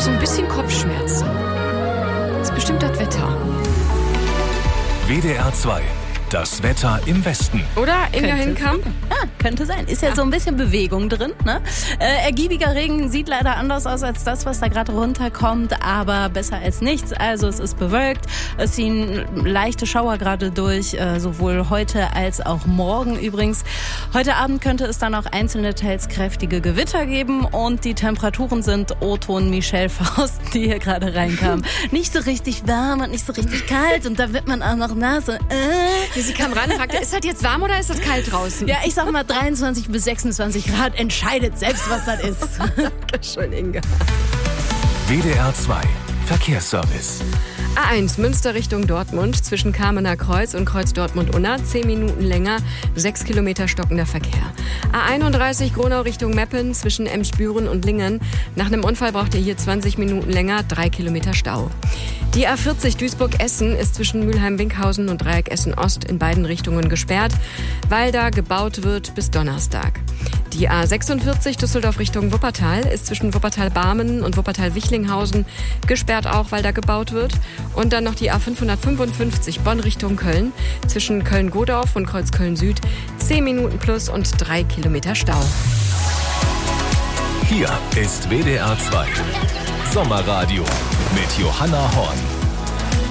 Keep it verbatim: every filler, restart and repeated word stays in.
so ein bisschen Kopfschmerzen. Das ist bestimmt das Wetter. W D R zwei. Das Wetter im Westen. Oder, Inga Hinkamp? Ja, könnte sein. Ist ja, ja so ein bisschen Bewegung drin. Ne? Äh, ergiebiger Regen sieht leider anders aus als das, was da gerade runterkommt, aber besser als nichts. Also es ist bewölkt, es ziehen leichte Schauer gerade durch, äh, sowohl heute als auch morgen übrigens. Heute Abend könnte es dann auch einzelne, teils kräftige Gewitter geben und die Temperaturen sind O-Ton Michelle Faust, die hier gerade reinkam. Nicht so richtig warm und nicht so richtig kalt und da wird man auch noch nass. Äh. Sie kam ran und fragte, ist das jetzt warm oder ist das kalt draußen? Ja, ich sag mal dreiundzwanzig bis sechsundzwanzig Grad, entscheidet selbst, was das ist. Dankeschön, Inga. W D R zwei. Verkehrsservice. A eins, Münster Richtung Dortmund, zwischen Kamener Kreuz und Kreuz Dortmund-Unna, zehn Minuten länger, sechs Kilometer stockender Verkehr. A einunddreißig, Gronau Richtung Meppen, zwischen Emsbüren und Lingen. Nach einem Unfall braucht ihr hier zwanzig Minuten länger, drei Kilometer Stau. Die A vierzig Duisburg-Essen ist zwischen Mülheim-Winkhausen und Dreieck Essen-Ost in beiden Richtungen gesperrt, weil da gebaut wird bis Donnerstag. Die A sechsundvierzig Düsseldorf Richtung Wuppertal ist zwischen Wuppertal-Barmen und Wuppertal-Wichlinghausen gesperrt auch, weil da gebaut wird. Und dann noch die A fünfhundertfünfundfünfzig Bonn Richtung Köln, zwischen Köln-Godorf und Kreuzköln Süd, zehn Minuten plus und drei Kilometer Stau. Hier ist W D R zwei. Sommerradio mit Johanna Horn.